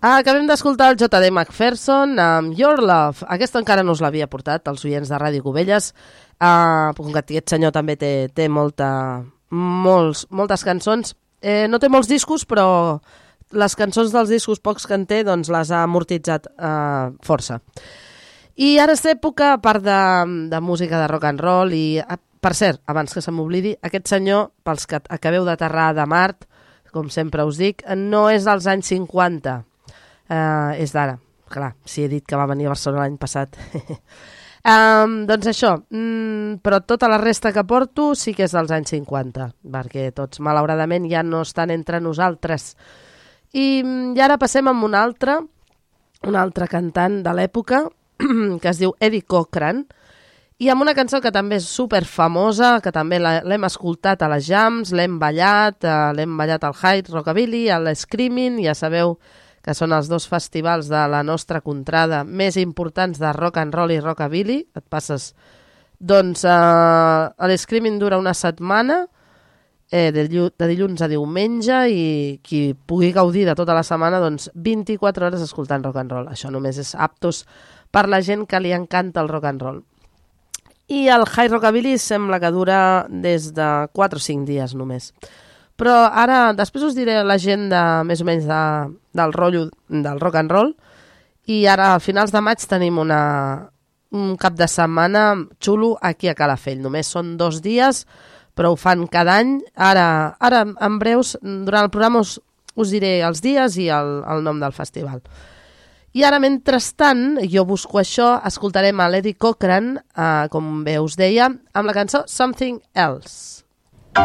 Acabem d'escoltar el J.D. McPherson amb Your Love. Aquesta encara no us l'havia portat, els oients de Ràdio Cubelles. Com que aquest senyor també té moltes cançons. No té molts discos, però les cançons dels discos pocs que en té doncs les ha amortitzat força. I ara és època, a part de música de rock and roll, i per cert, abans que se m'oblidi, aquest senyor, pels que acabeu d'aterrar de Mart, com sempre us dic, no és dels anys 50, és d'ara. Clar, si he dit que va venir a Barcelona l'any passat. Doncs això, però tota la resta que porto sí que és dels anys 50, perquè tots malauradament ja no estan entre nosaltres. I ara passem amb un altre cantant de l'època, que es diu Eddie Cochran, i amb una cançó que també és superfamosa, que també l'hem escoltat a les jams, l'hem ballat al High Rockabilly, a l'Screaming, ja sabeu que són els dos festivals de la nostra contrada més importants de rock and roll i rockabilly. Et passes, doncs, l'Screaming dura una setmana, de dilluns a diumenge, i qui pugui gaudir de tota la setmana, doncs 24 hores escoltant rock and roll. Això només és aptos per la gent que li encanta el rock and roll. I el High Rockabilly sembla que dura des de 4 o 5 dies només. Però ara, després us diré l'agenda més o menys del rotllo del rock and roll, i ara a finals de maig tenim un cap de setmana xulo aquí a Calafell. Només són 2 dies, però ho fan cada any. Ara en breus, durant el programa us diré els dies i el nom del festival. I ara, mentrestant, jo busco això, escoltarem a l'Eddie Cochran, com bé us deia, amb la cançó Something Else.